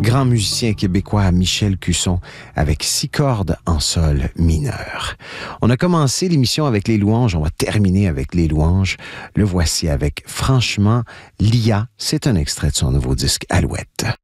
grand musicien québécois Michel Cusson avec 6 cordes en sol mineur. On a commencé l'émission avec les louanges, on va terminer avec les louanges. Le voici avec Franchement, Lia, c'est un extrait de son nouveau disque Alouette.